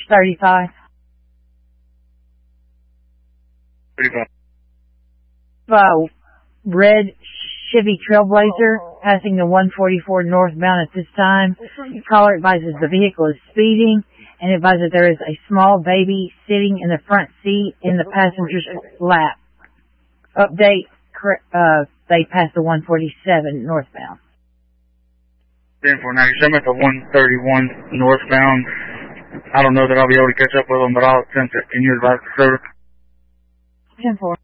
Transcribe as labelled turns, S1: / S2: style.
S1: 35.
S2: 35.
S1: Red Chevy Trailblazer passing the 144 northbound at this time. Caller advises the vehicle is speeding and advises there is a small baby sitting in the front seat in the passenger's lap. Update, they passed the 147 northbound.
S2: 10-4-97 at the 131 northbound. I don't know that I'll be able to catch up with them, but I'll attempt it. Can you advise the service?
S1: 10-4.